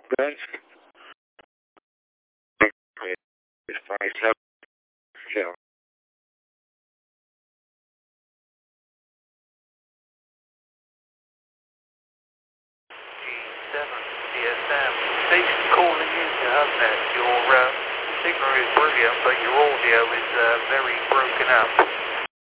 Ben? It's 57. Yeah. G7 CSM. Station calling you to HubNet. Your signal is brilliant, but your audio is very broken up.